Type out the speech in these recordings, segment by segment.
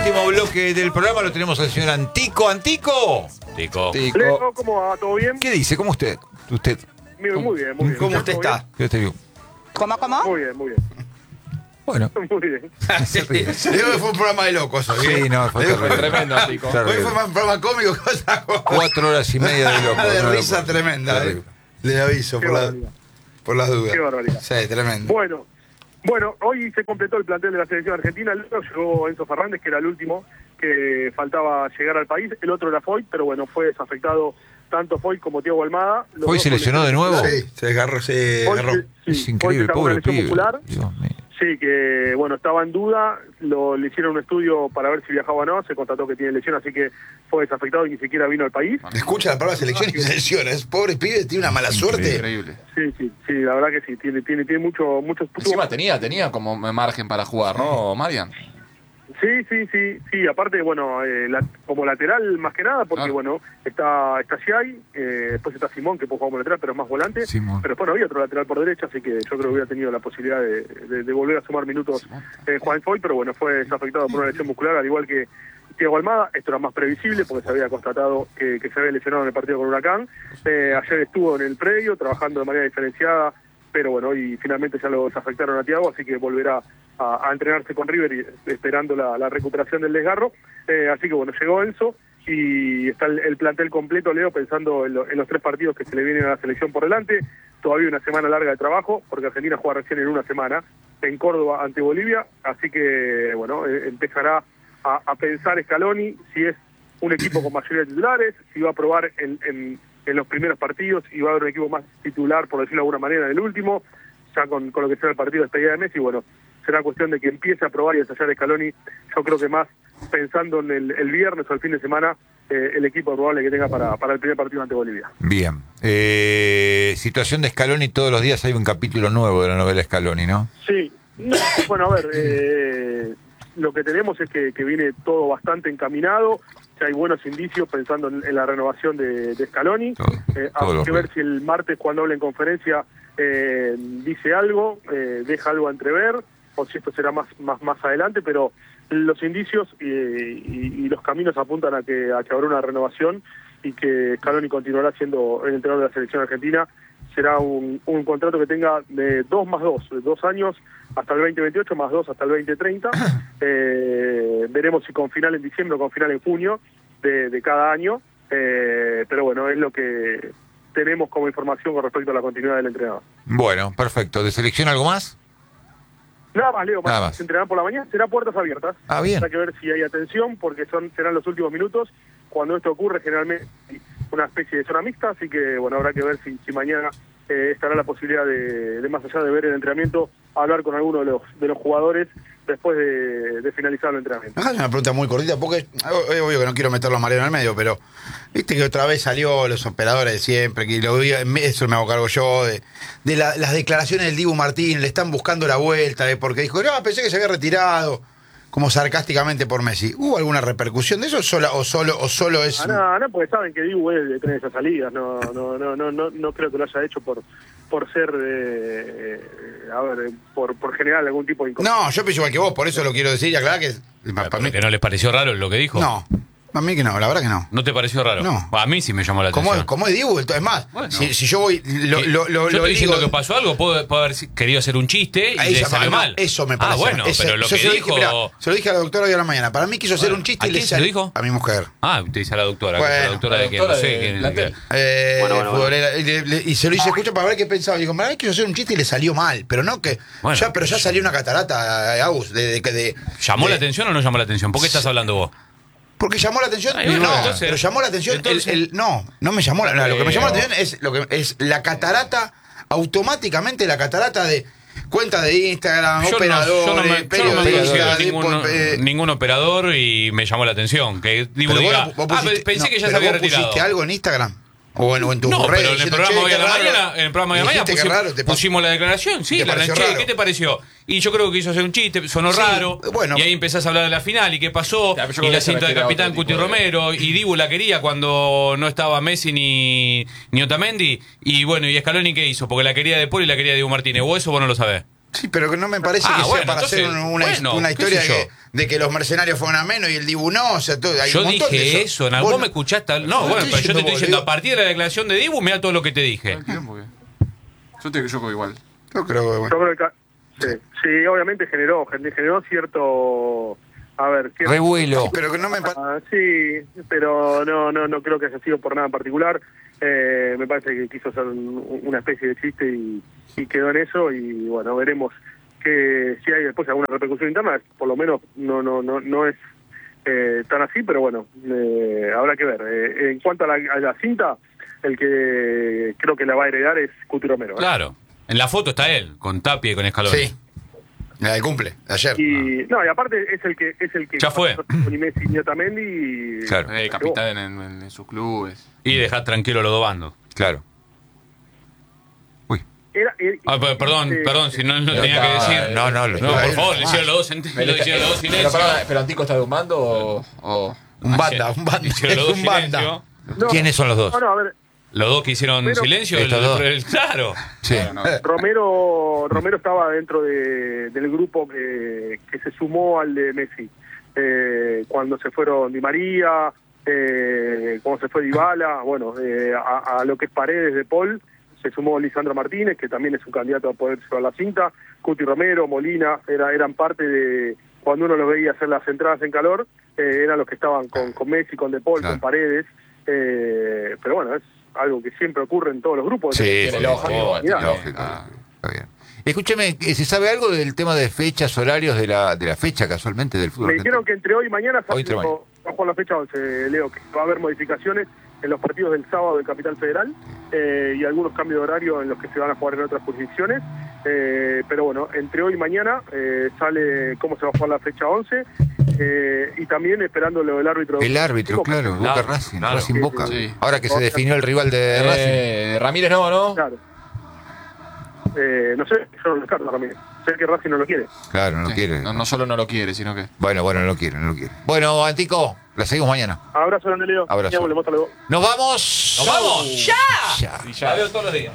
último bloque del programa lo tenemos al señor Antico. ¿Antico? Tico. Leo, ¿cómo va? ¿Todo bien? ¿Qué dice? ¿Cómo usted? ¿Usted? Muy bien, muy bien. ¿Cómo usted ¿Todo está? Yo te digo. ¿Cómo? bien? Muy bien, muy bien. Bueno. Muy bien. Se ríe. Digo que fue un programa de locos hoy. Sí, no, fue Digo, terrible. Tremendo, Tico. Hoy Terrible. fue más un programa cómico que otra cosa. 4 horas y media de loco. De no, risa no, tremenda. terrible. Le aviso Qué barbaridad. por las dudas. Qué barbaridad. Sí, tremendo. Bueno, hoy se completó el plantel de la selección argentina. Luego llegó Enzo Fernández, que era el último que faltaba llegar al país. El otro era Foyt, pero bueno, fue desafectado tanto Foyt como Thiago Almada. Los ¿Hoy dos se con lesionó de nuevo? Sí, se agarró. Foyt, agarró. sí, Es increíble, Foyt sacó una pobre lesión pibe. muscular. Dios mío. Sí, que bueno, estaba en duda, le hicieron un estudio para ver si viajaba o no, se constató que tiene lesión, así que fue desafectado y ni siquiera vino al país. Escucha la palabra selección y se lesiona. Es pobre pibe, tiene una mala suerte. Increíble. Sí, la verdad que sí, tiene muchos Encima tenía como margen para jugar, ¿no, Marian? Sí, aparte, bueno, como lateral más que nada, porque bueno, está Giai, después está Simón, que puede jugar como lateral, pero es más volante, Simón. pero después no había otro lateral por derecha, así que yo creo que hubiera tenido la posibilidad de volver a sumar minutos Juan Foyt, pero bueno, fue desafectado por una lesión muscular, al igual que Thiago Almada. Esto era más previsible porque se había constatado que se había lesionado en el partido con Huracán. Ayer estuvo en el predio trabajando de manera diferenciada, pero bueno, y finalmente ya lo desafectaron a Thiago, así que volverá a entrenarse con River y esperando la recuperación del desgarro. Así que bueno, llegó Enzo y está el plantel completo, Leo, pensando en los 3 partidos que se le vienen a la selección por delante. Todavía una semana larga de trabajo, porque Argentina juega recién en una semana en Córdoba ante Bolivia, así que bueno, empezará a pensar Scaloni si es un equipo con mayoría de titulares, si va a probar en los primeros partidos y va a haber un equipo más titular, por decirlo de alguna manera, en el último, ya con lo que será el partido de despedida de Messi. Bueno, será cuestión de que empiece a probar y a ensayar Scaloni, yo creo que más pensando en el viernes o el fin de semana, el equipo probable que tenga para el primer partido ante Bolivia. Bien. Situación de Scaloni, todos los días hay un capítulo nuevo de la novela Scaloni, ¿no? Sí, bueno, a ver, lo que tenemos es que viene todo bastante encaminado, ya hay buenos indicios pensando en la renovación de Scaloni. Hay que ver si el martes, cuando hable en conferencia, dice algo, deja algo a entrever, o si esto será más adelante, pero los indicios y los caminos apuntan a que habrá una renovación y que Scaloni continuará siendo el entrenador de la selección argentina. Será un contrato que tenga de 2 más 2, 2 años hasta el 2028, más 2 hasta el 2030. Veremos si con final en diciembre o con final en junio de cada año. Pero bueno, es lo que tenemos como información con respecto a la continuidad del entrenador. Bueno, perfecto. ¿De selección algo más? Nada más, Leo. Nada más. Se entrenará por la mañana, será puertas abiertas. Ah, bien. Hay que ver si hay atención, porque serán los últimos minutos. Cuando esto ocurre, generalmente una especie de zona mixta, así que bueno, habrá que ver si mañana estará la posibilidad de más allá de ver el entrenamiento, hablar con alguno de los jugadores después de finalizar el entrenamiento. Déjame una pregunta muy cortita, porque es obvio que no quiero meterlo a Mariano en el medio, pero viste que otra vez salió los operadores de siempre, que eso me hago cargo yo, de las declaraciones del Dibu Martín, le están buscando la vuelta, porque dijo, no, pensé que se había retirado, como sarcásticamente por Messi. ¿Hubo alguna repercusión de eso o solo es...? No, porque saben que Dibu es de tener esas salidas, no creo que lo haya hecho por ser, por generar algún tipo de inconveniente. No, yo pienso igual que vos, por eso lo quiero decir y aclarar que... ¿Para mí que no les pareció raro lo que dijo? No, a mí que no, la verdad que no. ¿No te pareció raro? No. A mí sí me llamó la atención. Como es Dibu, es más, Bueno. si yo voy... Yo estoy diciendo que pasó algo, puedo haber querido hacer un chiste y le salió mal. Eso me parece. Bueno, pero lo que dijo... Se lo dije a la doctora hoy a la mañana. Para mí quiso hacer un chiste ¿a y le quién se lo dijo? A mi mujer. Usted dice a la doctora. Bueno, ¿La doctora de qué? No sé quién. Bueno. Futbolera, y se lo hice escucha para ver qué pensaba. Digo, para mí quiso hacer un chiste y le salió mal. Pero no que... Bueno, pero ya salió una catarata, Agus, ¿Llamó la atención o no llamó la atención? ¿Por qué estás hablando vos? Porque llamó la atención. Bueno, no, entonces, pero llamó la atención. No me llamó la Lo que me llamó la atención es la catarata, automáticamente la catarata de cuentas de Instagram, operadores, periodistas. Ningún operador y me llamó la atención. Que Dibu Pero diga, vos pusiste, pensé que ya se había retirado. ¿Pusiste algo en Instagram? O en tu No, red, pero en el programa hoy a la mañana, pusimos la declaración, sí, ¿qué te pareció? Y yo creo que quiso hacer un chiste, sonó raro, bueno. y ahí empezás a hablar de la final y qué pasó, y la cinta de capitán Cuti Romero, y Dibu la quería cuando no estaba Messi ni Otamendi, y bueno, y Scaloni ¿qué hizo? Porque la quería de Paul y la quería Dibu Martínez, o eso vos no lo sabés. Sí, pero que no me parece que sea para hacer una historia de que los mercenarios fueron a menos y el Dibu no. O sea, hay yo un montón dije de eso, en algo me escuchaste. No, bueno, pero yo te estoy diciendo, a partir de la declaración de Dibu, mira todo lo que te dije. Yo creo igual. Yo creo que sí, obviamente generó cierto... A ver, revuelo. Pero que no me sí, pero no creo que haya sido por nada en particular. Me parece que quiso hacer una especie de chiste y quedó en eso, y bueno, veremos que si hay después alguna repercusión interna. Por lo menos no es tan así, pero bueno, habrá que ver. En cuanto a la cinta, el que creo que la va a heredar es Cuti Romero. Claro, en la foto está él, con Tapia y con Scaloni. Sí. La del cumple, de ayer. Y aparte es el que ya fue. Con Messi y Otamendi. Claro. Capitán en sus clubes. Y dejar tranquilo a los dos bandos. Claro. Uy. Perdón, si no tenía que decir. No, por favor, le hicieron los dos silencio. Pero Antico está de un bando o... Un banda. Es un banda. ¿Quiénes son los dos? A ver. Los dos que hicieron silencio, claro. Sí. Romero estaba dentro del grupo que se sumó al de Messi. Cuando se fueron Di María, cuando se fue Dybala, bueno, a lo que es Paredes de Paul, se sumó Lisandro Martínez, que también es un candidato a poder llevar la cinta. Cuti Romero, Molina, eran parte de... Cuando uno los veía hacer las entradas en calor, eran los que estaban con Messi, con De Paul, con Paredes. Pero bueno, es algo que siempre ocurre en todos los grupos. Sí, lógico. Está bien. Escúcheme, ¿se sabe algo del tema de fechas, horarios de la fecha casualmente del fútbol? Me dijeron que entre hoy y mañana va a jugar la fecha 11, Leo, que va a haber modificaciones en los partidos del sábado del Capital Federal y algunos cambios de horario en los que se van a jugar en otras jurisdicciones. Pero bueno, entre hoy y mañana sale cómo se va a jugar la fecha 11. Y también esperando lo del árbitro. El árbitro, claro, Boca Racing, Racing Boca. Sí. Ahora que se definió el rival de Racing. Ramírez no. Claro. No sé, yo no lo descarto, Ramírez. Sé que Racing no lo quiere. Claro, no quiere. No solo no lo quiere, sino que... Bueno, no lo quiere. Bueno, Antico, la seguimos mañana. Abrazo grande, Leo. Abrazo. ¡Nos vamos! ¡Ya! La veo todos los días.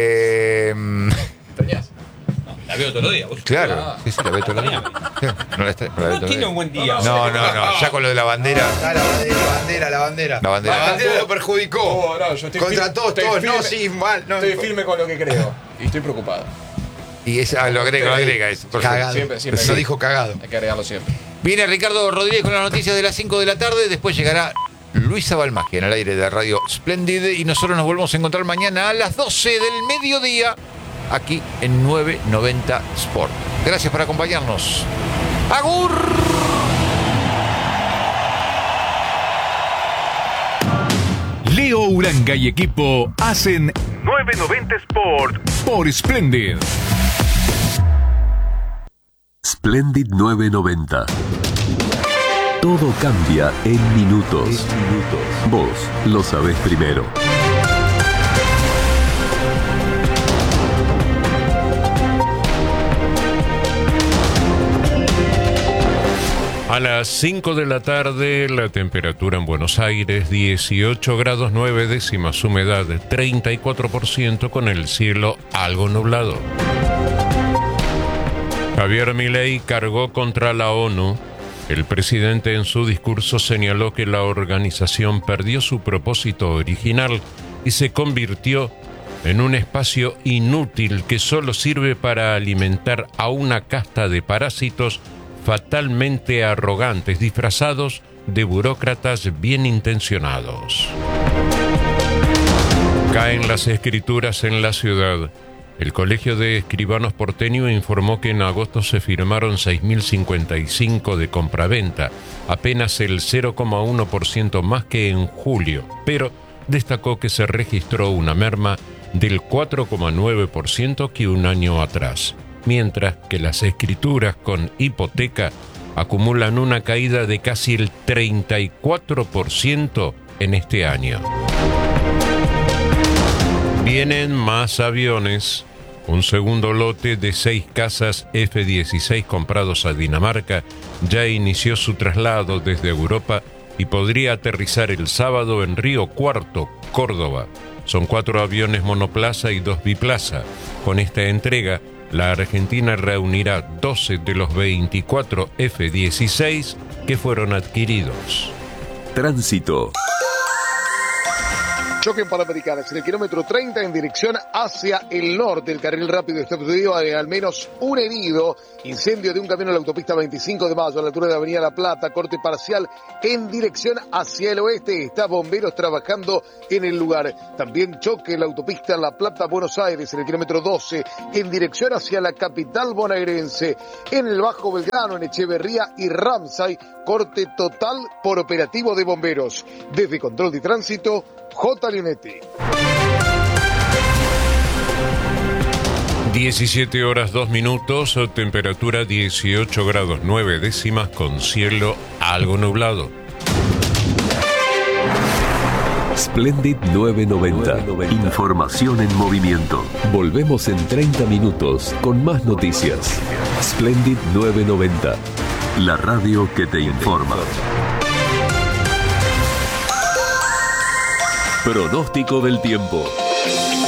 ¿Extrañás? La veo todos los días. Claro, sí, la veo todos los días. No tiene un buen día. No, ya con lo de la bandera. La bandera lo perjudicó. Yo estoy contra todos, firme, sí, mal. Estoy firme con lo que creo y estoy preocupado. Y lo agrega eso. Cagado. Siempre. No dijo cagado. Hay que agregarlo siempre. Viene Ricardo Rodríguez con las noticias de las 5 de la tarde. Después llegará Luisa Balmagia en el aire de Radio Splendid. Y nosotros nos volvemos a encontrar mañana a las 12 del mediodía aquí en 990 Sport. Gracias por acompañarnos. ¡Agur! Leo Uranga y equipo hacen 990 Sport por Splendid. Splendid 990. Todo cambia en minutos. Vos lo sabés primero. A las 5 de la tarde, la temperatura en Buenos Aires, 18 grados 9 décimas, humedad 34% con el cielo algo nublado. Javier Milei cargó contra la ONU. El presidente en su discurso señaló que la organización perdió su propósito original y se convirtió en un espacio inútil que solo sirve para alimentar a una casta de parásitos fatalmente arrogantes, disfrazados de burócratas bien intencionados. Caen las escrituras en la ciudad. El Colegio de Escribanos porteño informó que en agosto se firmaron 6.055 de compraventa, apenas el 0,1% más que en julio, pero destacó que se registró una merma del 4,9% que un año atrás, mientras que las escrituras con hipoteca acumulan una caída de casi el 34% en este año. Vienen más aviones. Un segundo lote de 6 cazas F-16 comprados a Dinamarca ya inició su traslado desde Europa y podría aterrizar el sábado en Río Cuarto, Córdoba. Son 4 aviones monoplaza y 2 biplaza. Con esta entrega, la Argentina reunirá 12 de los 24 F-16 que fueron adquiridos. Tránsito. Choque en Panamericanas, en el kilómetro 30 en dirección hacia el norte. El carril rápido está obstruido, hay al menos un herido. Incendio de un camión en la autopista 25 de mayo, a la altura de Avenida La Plata. Corte parcial en dirección hacia el oeste. Está bomberos trabajando en el lugar. También choque en la autopista La Plata-Buenos Aires, en el kilómetro 12, en dirección hacia la capital bonaerense. En el Bajo Belgrano, en Echeverría y Ramsay, corte total por operativo de bomberos. Desde Control de Tránsito, J. Leonetti. 17 horas 2 minutos, temperatura 18 grados 9 décimas con cielo algo nublado. Splendid 990. Información en movimiento. Volvemos en 30 minutos con más noticias. Splendid 990. La radio que te informa. Pronóstico del tiempo.